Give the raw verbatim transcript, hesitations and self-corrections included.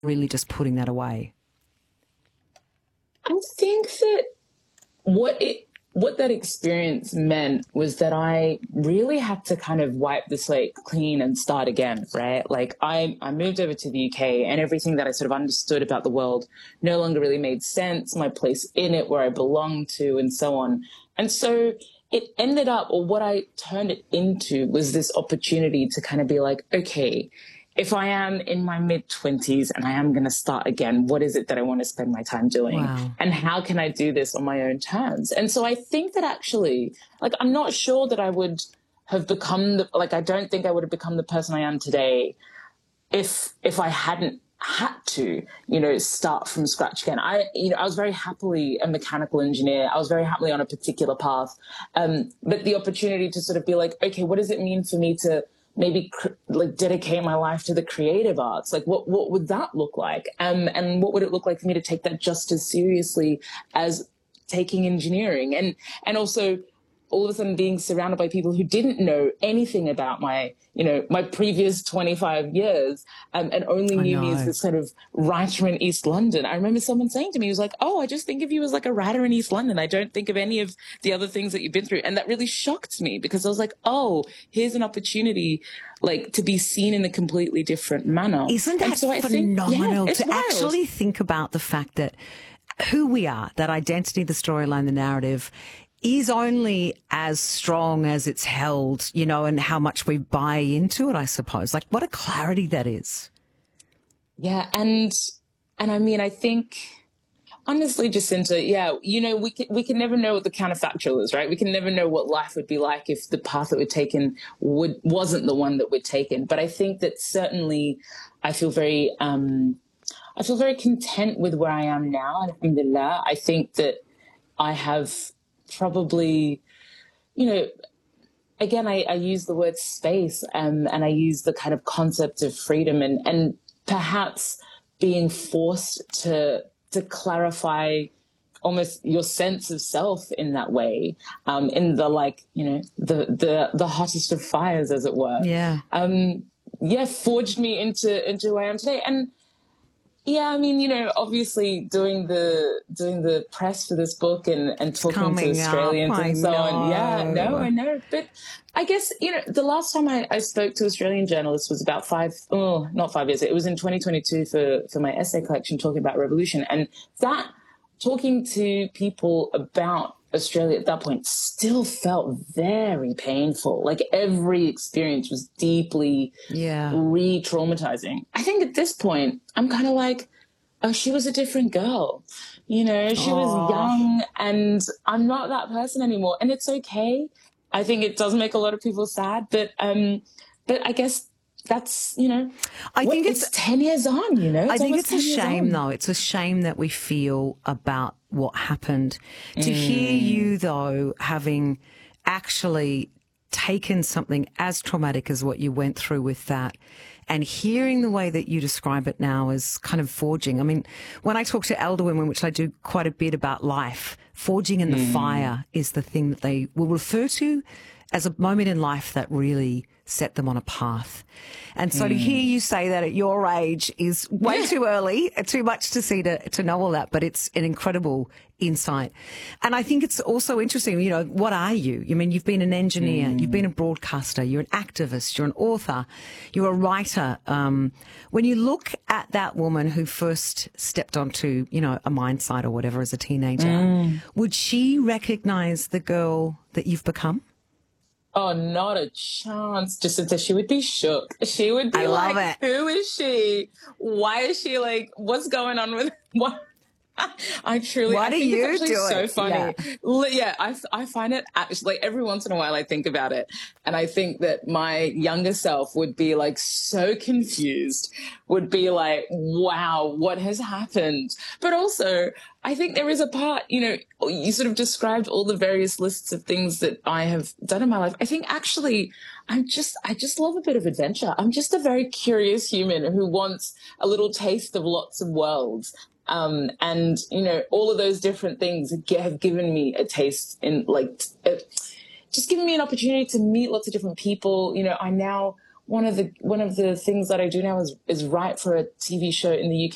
really just putting that away? I think that what it what that experience meant was that I really had to kind of wipe the slate clean and start again, right? Like I, I moved over to the U K and everything that I sort of understood about the world no longer really made sense, my place in it, where I belonged to, and so on. And so it ended up, or what I turned it into was this opportunity to kind of be like, okay, if I am in my mid twenties and I am going to start again, what is it that I want to spend my time doing? Wow. And how can I do this on my own terms? And so I think that actually, like, I'm not sure that I would have become the, like, I don't think I would have become the person I am today if, if I hadn't had to, you know, start from scratch again. I, you know, I was very happily a mechanical engineer. I was very happily on a particular path. Um, but the opportunity to sort of be like, okay, what does it mean for me to maybe cr- like dedicate my life to the creative arts? Like what, what would that look like? Um, and what would it look like for me to take that just as seriously as taking engineering? And, and also all of a sudden being surrounded by people who didn't know anything about my, you know, my previous twenty-five years, um, and only I knew know. me as this kind of writer in East London. I remember someone saying to me, he was like, oh, I just think of you as like a writer in East London. I don't think of any of the other things that you've been through. And that really shocked me because I was like, oh, here's an opportunity like to be seen in a completely different manner. Isn't that so phenomenal think, yeah, to wild. actually think about the fact that who we are, that identity, the storyline, the narrative, is only as strong as it's held, you know, and how much we buy into it, I suppose. Like, what a clarity that is. Yeah, and and I mean, I think, honestly, Jacinta, yeah, you know, we can, we can never know what the counterfactual is, right? We can never know what life would be like if the path that we're taken would, wasn't the one that we're taken. But I think that certainly I feel very, um, I feel very content with where I am now. Alhamdulillah. I think that I have probably, you know, again, I, I use the word space, um, and I use the kind of concept of freedom and, and perhaps being forced to to clarify almost your sense of self in that way, um, in the like, you know, the the the hottest of fires, as it were. Yeah. Um, yeah, forged me into into who I am today. And yeah, I mean, you know, obviously doing the doing the press for this book and, and talking to Australians up, and so know. on. Yeah, no, I know. But I guess, you know, the last time I, I spoke to Australian journalists was about five, oh, not five years. It was in twenty twenty-two for, for my essay collection talking about revolution. And that, talking to people about Australia at that point still felt very painful. Like every experience was deeply yeah. re-traumatizing. I think at this point, I'm kind of like, oh, she was a different girl. You know, she Aww. was young and I'm not that person anymore. And it's okay. I think it does make a lot of people sad, but, um, but I guess that's, you know, I what, think it's, it's ten years on, you know, it's I think it's a shame on. though. It's a shame that we feel about what happened. Mm. To hear you though, having actually taken something as traumatic as what you went through with that, and hearing the way that you describe it now as kind of forging. I mean, when I talk to elder women, which I do quite a bit about life, forging in the mm. fire is the thing that they will refer to as a moment in life that really set them on a path. And so mm. to hear you say that at your age is way yeah. too early, too much to see to, to know all that, but it's an incredible insight. And I think it's also interesting, you know, what are you? I mean, you've been an engineer, mm. you've been a broadcaster, you're an activist, you're an author, you're a writer. Um, when you look at that woman who first stepped onto, you know, a mine site or whatever as a teenager, mm. would she recognize the girl that you've become? Oh, not a chance. Jacinta, she would be shook. She would be I like, love it. Who is she? Why is she like, what's going on with what? I truly, Why I do think you it's actually do so it? funny. Yeah, yeah I, I find it actually, like every once in a while I think about it and I think that my younger self would be like so confused, would be like, wow, what has happened? But also I think there is a part, you know, you sort of described all the various lists of things that I have done in my life. I think actually I'm just, I just love a bit of adventure. I'm just a very curious human who wants a little taste of lots of worlds. Um, and, you know, all of those different things have given me a taste in like, uh, just given me an opportunity to meet lots of different people. You know, I now, one of the, one of the things that I do now is, is write for a T V show in the U K